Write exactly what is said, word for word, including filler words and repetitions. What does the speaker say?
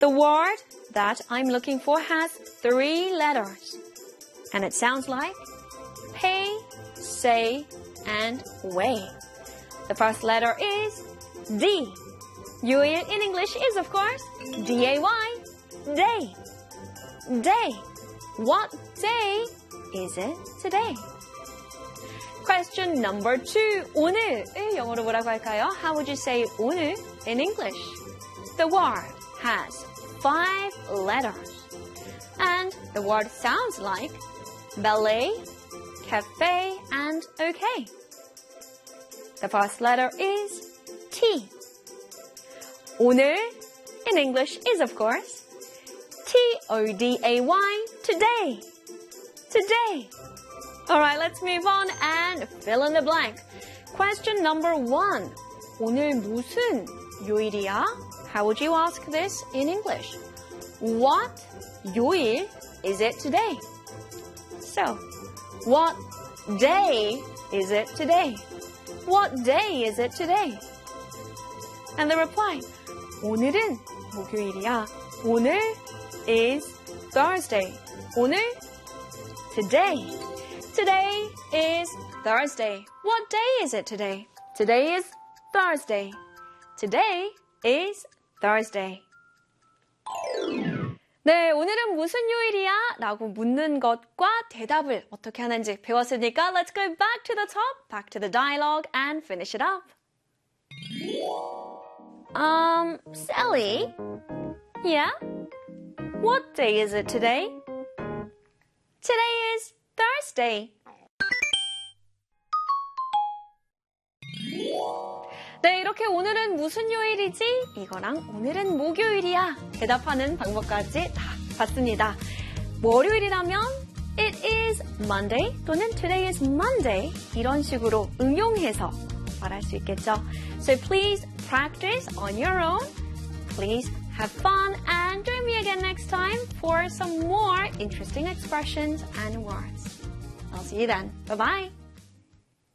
The word that I'm looking for has three letters. And it sounds like pay, say, and weigh. The first letter is D. 요일 in English is, of course, D A Y. Day. Day. What day is it today? Question number two. 오늘을 영어로 뭐라고 할까요? How would you say 오늘 in English? The word has five letters. And the word sounds like ballet, cafe, and okay. The first letter is T. 오늘 in English is, of course, T O D A Y, today. Today. Alright, let's move on and fill in the blank. Question number one. 오늘 무슨 요일이야? How would you ask this in English? What 요일 is it today? So, what day is it today? What day is it today? And the reply, 오늘은 목요일이야. 오늘 is Thursday. 오늘, today. Today is Thursday. What day is it today? Today is Thursday. Today is Thursday. 네, 오늘은 무슨 요일이야? 라고 묻는 것과 대답을 어떻게 하는지 배웠으니까 let's go back to the top, back to the dialogue and finish it up. Um, Sally? Yeah? What day is it today? Today is Thursday. 네, 이렇게 오늘은 무슨 요일이지? 이거랑 오늘은 목요일이야. 대답하는 방법까지 다 봤습니다. 월요일이라면 it is Monday 또는 today is Monday 이런 식으로 응용해서 말할 수 있겠죠. So please practice on your own. Please have fun and join me again next time for some more interesting expressions and words. I'll see you then. Bye-bye.